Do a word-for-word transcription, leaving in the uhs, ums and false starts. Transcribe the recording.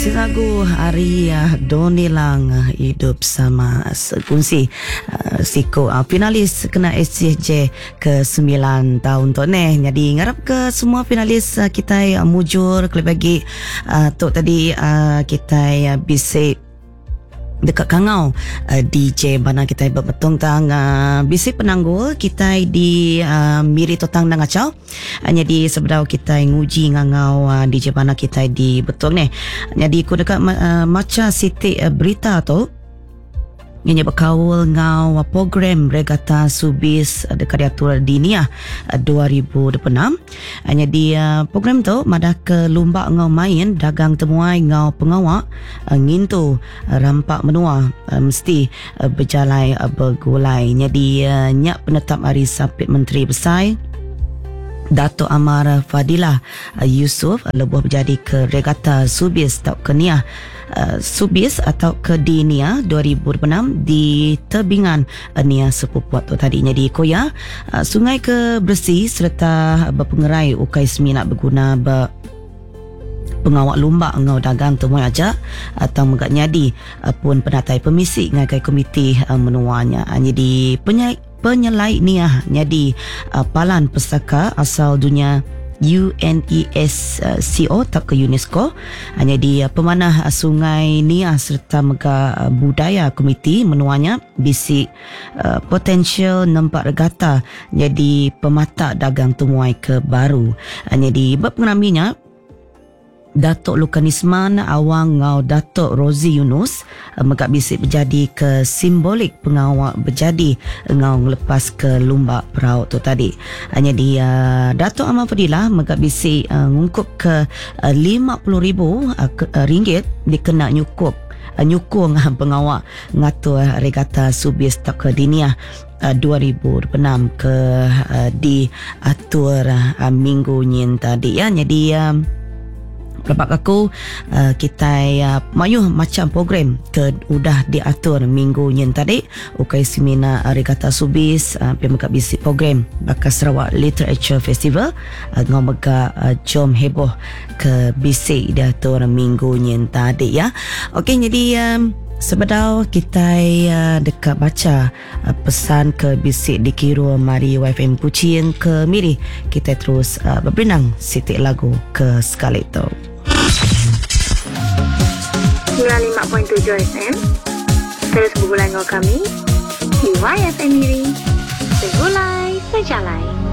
Lagu hari uh, Donilang uh, hidup sama sekongsi uh, Siko uh, finalis kena S C J ke sembilan tahun tu ni. Jadi ngarap ke semua finalis uh, kita uh, mujur kelih bagi uh, tok tadi uh, kita uh, bisik dekat Kangau uh, D J bana kita berbetung tang uh, bisik penanggul kita di uh, Miri Totang dan Ngacau. Uh, jadi sebelum kita nguji ngangau uh, D J bana kita di betung ni. Jadi ku dekat uh, maca siti uh, berita tu yang berkawal ngau uh, program Regatta Subis uh, dekat diatur Dinia uh, dua ribu dua puluh enam. Uh, jadi uh, program tu madah ke lumba ngau main dagang temuai ngau pengawak uh, ngintu uh, rampak menua uh, mesti uh, berjalan uh, bergulai. Jadi uh, nyak penetap hari Sapit Menteri Besar Dato' Amar Fadilah uh, Yusof uh, lebuh berjadi ke Regatta Subis atau ke Nia uh, Subis atau ke di Nia dua ribu dua puluh enam di tebingan uh, Nia Sepupuat tu tadi. Jadi koya uh, sungai ke bersih serta uh, berpengerai ukai semi nak berguna ber pengawak lumba ngau dagang temui aja atau megak nyadi uh, pun penatai permisi ngagai komiti uh, menuanya. Uh, jadi penyai penyelai niah jadi uh, palan pesaka asal dunia UNESCO tak ke UNESCO. Uh, jadi uh, pemanah uh, sungai niah serta mega uh, budaya komiti menuanya bisi uh, potensial nampak regata jadi pemata dagang temuai ke baru. Uh, jadi bab pengenaminya Datuk Lukanisman awang ngau Datuk Rozi Yunus uh, megak bisik berjadi ke simbolik pengawak berjadi ngau lepas ke lumba perahu tu tadi. Hanya di uh, Datuk Amar Fadilah megak bisik uh, ngungkup ke uh, lima puluh ribu uh, ke, uh, ringgit dikena nyukup uh, nyukung uh, pengawak ngatur uh, Regatta Subis tak ke Dinia Uh, dua ribu dua puluh enam ke uh, di atur uh, minggu nyin tadi ya. Jadi uh, Lepas aku uh, kita uh, mayuh macam program ke udah diatur minggu nyen tadi ukai semina uh, Regatta Subis uh, pi mega bisi program bakal Sarawak Literature Festival uh, ngau mega uh, jom heboh ke bisi diatur minggu nyen tadi ya. Okey, jadi um, sebedau kita uh, dekat baca uh, pesan ke bisik di Kiro Mari Y F M Kuching ke Miri. Kita terus uh, berbenang sitik lagu ke sekali tu sembilan puluh lima perpuluhan tujuh F M. Terus bergulai dengan kami di Y F M Miri. Segulai sejalai.